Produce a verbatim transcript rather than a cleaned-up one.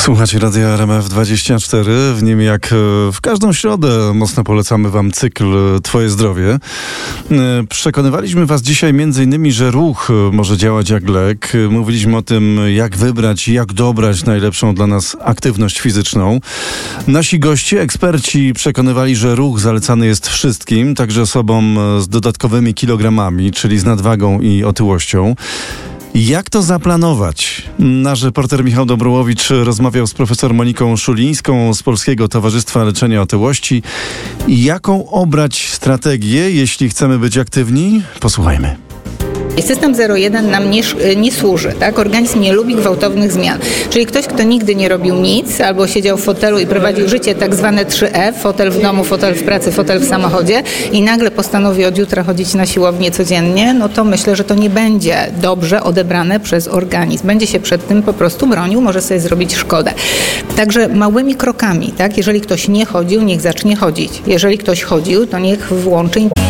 Słuchacie Radia R M F dwadzieścia cztery. W nim jak w każdą środę mocno polecamy wam cykl Twoje zdrowie. Przekonywaliśmy was dzisiaj między innymi, że ruch może działać jak lek. Mówiliśmy o tym, jak wybrać i jak dobrać najlepszą dla nas aktywność fizyczną. Nasi goście, eksperci przekonywali, że ruch zalecany jest wszystkim, także osobom z dodatkowymi kilogramami, czyli z nadwagą i otyłością. Jak to zaplanować? Nasz reporter Michał Dobrołowicz rozmawiał z profesor Moniką Szulińską z Polskiego Towarzystwa Leczenia Otyłości. Jaką obrać strategię, jeśli chcemy być aktywni? Posłuchajmy. System zero jeden nam nie, nie służy, tak? Organizm nie lubi gwałtownych zmian. Czyli ktoś, kto nigdy nie robił nic, albo siedział w fotelu i prowadził życie tak zwane trzy E, fotel w domu, fotel w pracy, fotel w samochodzie i nagle postanowi od jutra chodzić na siłownię codziennie, no to myślę, że to nie będzie dobrze odebrane przez organizm. Będzie się przed tym po prostu bronił, może sobie zrobić szkodę. Także małymi krokami, tak? Jeżeli ktoś nie chodził, niech zacznie chodzić. Jeżeli ktoś chodził, to niech włączy